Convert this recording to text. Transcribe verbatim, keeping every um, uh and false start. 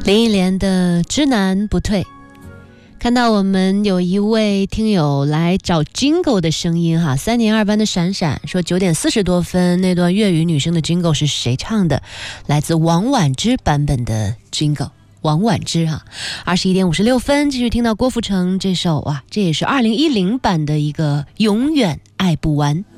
林忆莲的知难不退。看到我们有一位听友来找 Jingle 的声音哈，三年二班的闪闪说九点四十多分那段粤语女声的 Jingle 是谁唱的？来自王菀之版本的 Jingle， 王菀之哈。二十一点五十六分继续听到郭富城这首哇，这也是二零一零版的一个永远爱不完。